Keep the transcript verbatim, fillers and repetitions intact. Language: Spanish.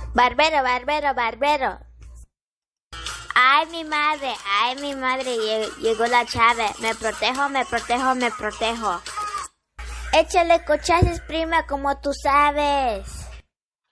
Barbero, barbero, barbero. Ay, mi madre, ay, mi madre, llegó la chave. Me protejo, me protejo, me protejo. Échale cochazos, prima, como tú sabes.